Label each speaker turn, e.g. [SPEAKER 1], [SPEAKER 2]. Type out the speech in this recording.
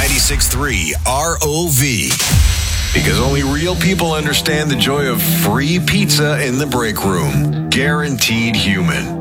[SPEAKER 1] 96.3 ROV. Because only real people understand the joy of free pizza in the break room. Guaranteed Human.